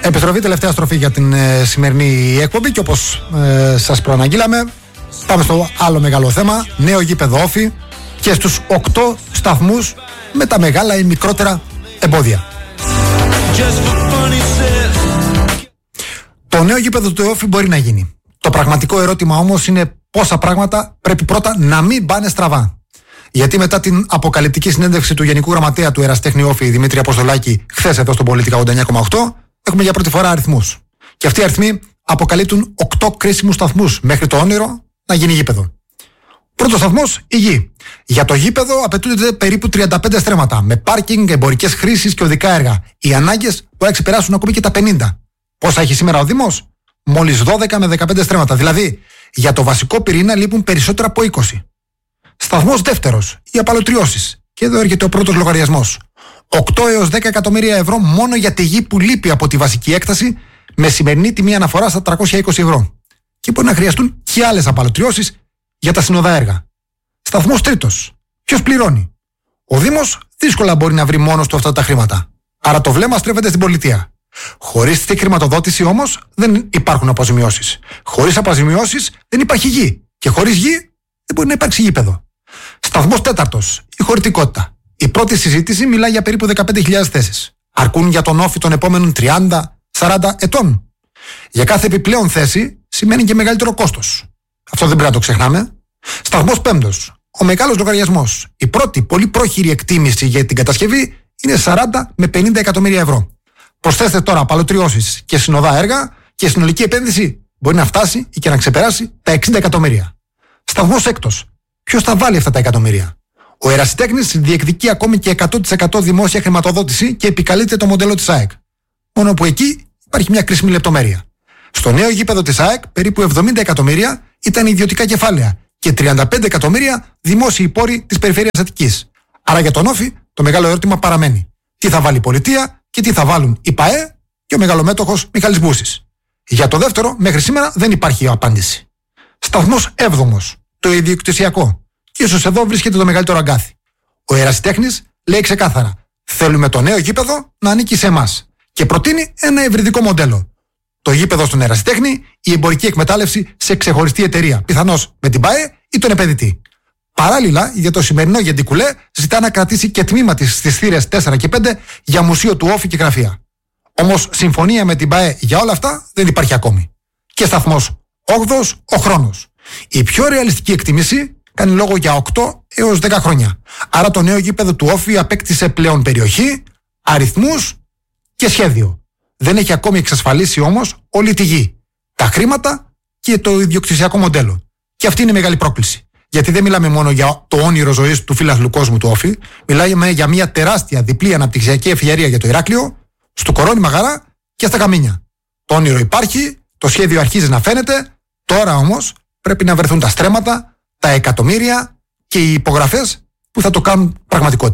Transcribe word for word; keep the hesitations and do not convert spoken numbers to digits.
Επιστροφή, τελευταία στροφή για την ε, σημερινή εκπομπή και όπως ε, σας προαναγγείλαμε, πάμε στο άλλο μεγάλο θέμα. Νέο γήπεδο Όφη και στους οκτώ σταθμούς με τα μεγάλα ή μικρότερα εμπόδια. Το νέο γήπεδο του Όφη μπορεί να γίνει. Το πραγματικό ερώτημα όμως είναι πόσα πράγματα πρέπει πρώτα να μην πάνε στραβά. Γιατί μετά την αποκαλυπτική συνέντευξη του Γενικού Γραμματέα του Ερασιτέχνη Όφη, Δημήτρη Αποστολάκη, χθες εδώ στον Πολίτικα ογδόντα εννιά κόμμα οκτώ, έχουμε για πρώτη φορά αριθμούς. Και αυτοί οι αριθμοί αποκαλύπτουν οκτώ κρίσιμους σταθμούς μέχρι το όνειρο να γίνει γήπεδο. Πρώτος σταθμός, η γη. Για το γήπεδο απαιτούνται περίπου τριάντα πέντε στρέμματα, με πάρκινγκ, εμπορικές χρήσεις και οδικά έργα. Οι ανάγκες μπορεί να ξεπεράσουν ακόμη και τα πενήντα. Πόσα έχει σήμερα ο Δήμος? Μόλις δώδεκα με δεκαπέντε στρέμματα. Δηλαδή, για το βασικό πυρήνα λείπουν περισσότερα από είκοσι. Σταθμός δεύτερος, οι απαλωτριώσεις. Και εδώ έρχεται ο πρώτος λογαριασμός. οκτώ έως δέκα εκατομμύρια ευρώ μόνο για τη γη που λείπει από τη βασική έκταση, με σημερινή τιμή αναφορά στα τριακόσια είκοσι ευρώ. Και μπορεί να χρειαστούν και άλλες απαλωτριώσεις για τα συνοδά έργα. Σταθμός τρίτος. Ποιος πληρώνει? Ο Δήμος δύσκολα μπορεί να βρει μόνος του αυτά τα χρήματα. Άρα το βλέμμα στρέφεται στην πολιτεία. Χωρίς τη χρηματοδότηση όμως δεν υπάρχουν αποζημιώσεις. Χωρίς αποζημιώσεις δεν υπάρχει γη. Και χωρίς γη δεν μπορεί να υπάρξει γήπεδο. Σταθμός τέταρτος. Η χωρητικότητα. Η πρώτη συζήτηση μιλάει για περίπου δεκαπέντε χιλιάδες θέσεις. Αρκούν για τον Όφη των επόμενων τριάντα σαράντα ετών? Για κάθε επιπλέον θέση σημαίνει και μεγαλύτερο κόστος. Αυτό δεν πρέπει να το ξεχνάμε. Σταθμός πέμπτος. Ο μεγάλος λογαριασμός. Η πρώτη πολύ πρόχειρη εκτίμηση για την κατασκευή είναι σαράντα με πενήντα εκατομμύρια ευρώ. Προσθέστε τώρα απαλωτριώσεις και συνοδά έργα και η συνολική επένδυση μπορεί να φτάσει ή και να ξεπεράσει τα εξήντα εκατομμύρια. Σταθμός έκτος. Ποιος θα βάλει αυτά τα εκατομμύρια? Ο ερασιτέχνης διεκδικεί ακόμη και εκατό τοις εκατό δημόσια χρηματοδότηση και επικαλείται το μοντέλο της ΑΕΚ. Μόνο που εκεί υπάρχει μια κρίσιμη λεπτομέρεια. Στο νέο γήπεδο της ΑΕΚ περίπου εβδομήντα εκατομμύρια ήταν ιδιωτικά κεφάλαια και τριάντα πέντε εκατομμύρια δημόσιοι πόροι της περιφέρειας Αττικής. Άρα για τον Όφη το μεγάλο ερώτημα παραμένει. Τι θα βάλει η πολιτεία και τι θα βάλουν η ΠΑΕ και ο μεγαλομέτωχος Μιχάλης Μπούσης. Για το δεύτερο μέχρι σήμερα δεν υπάρχει απάντηση. Σταθμός έβδομος. Το ιδιοκτησιακό. Και ίσως εδώ βρίσκεται το μεγαλύτερο αγκάθι. Ο ερασιτέχνης λέει ξεκάθαρα: θέλουμε το νέο γήπεδο να ανήκει σε εμάς. Και προτείνει ένα ευρυδικό μοντέλο. Το γήπεδο στον ερασιτέχνη, η εμπορική εκμετάλλευση σε ξεχωριστή εταιρεία. Πιθανώς με την ΠΑΕ ή τον επενδυτή. Παράλληλα, για το σημερινό Γεντικουλέ ζητά να κρατήσει και τμήμα της στις θύρες τέσσερα και πέντε για μουσείο του Όφη και γραφεία. Όμως συμφωνία με την ΠΑΕ για όλα αυτά δεν υπάρχει ακόμη. Και σταθμός όγδοος, ο χρόνος. Η πιο ρεαλιστική εκτίμηση κάνει λόγο για οκτώ έως δέκα χρόνια. Άρα το νέο γήπεδο του Όφη απέκτησε πλέον περιοχή, αριθμούς και σχέδιο. Δεν έχει ακόμη εξασφαλίσει όμως όλη τη γη, τα χρήματα και το ιδιοκτησιακό μοντέλο. Και αυτή είναι η μεγάλη πρόκληση. Γιατί δεν μιλάμε μόνο για το όνειρο ζωής του φύλαθλου κόσμου του Όφη, μιλάμε για μια τεράστια διπλή αναπτυξιακή ευφιερία για το Ηράκλειο, στο Κορώνη Μαγαρά και στα Καμίνια. Το όνειρο υπάρχει, το σχέδιο αρχίζει να φαίνεται, τώρα όμως πρέπει να βρεθούν τα στρέμματα, τα εκατομμύρια και οι υπογραφές που θα το κάνουν πραγματικότητα.